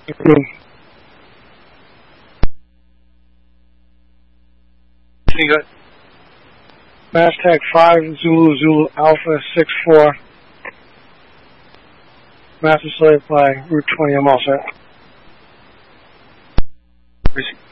You got Mastag 5 Zulu Zulu Alpha 64. Master Slave by Route 20. I'm all set.